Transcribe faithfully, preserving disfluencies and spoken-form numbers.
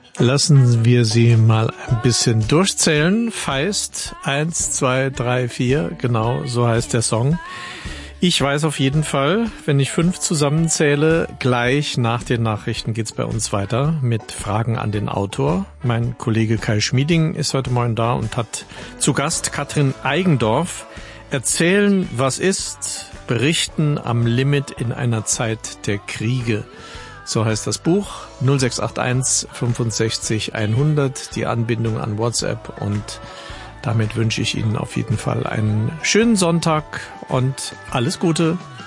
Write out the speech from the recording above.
Lassen wir sie mal ein bisschen durchzählen. Feist, eins, zwei, drei, vier, genau, so heißt der Song. Ich weiß auf jeden Fall, wenn ich fünf zusammenzähle, gleich nach den Nachrichten geht's bei uns weiter mit Fragen an den Autor. Mein Kollege Kai Schmieding ist heute Morgen da und hat zu Gast Katrin Eigendorf. Erzählen, was ist, berichten am Limit in einer Zeit der Kriege. So heißt das Buch. null sechs acht eins fünfundsechzig hundert, die Anbindung an WhatsApp, und damit wünsche ich Ihnen auf jeden Fall einen schönen Sonntag und alles Gute.